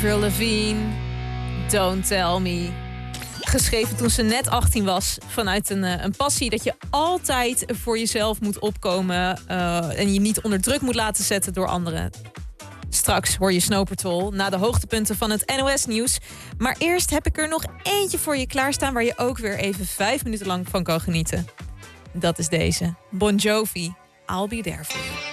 Avril Lavigne, Don't Tell Me. Geschreven toen ze net 18 was. Vanuit een passie dat je altijd voor jezelf moet opkomen. En je niet onder druk moet laten zetten door anderen. Straks hoor je Snow Patrol na de hoogtepunten van het NOS-nieuws. Maar eerst heb ik er nog eentje voor je klaarstaan... waar je ook weer even 5 minuten lang van kan genieten. Dat is deze. Bon Jovi, I'll Be There For You.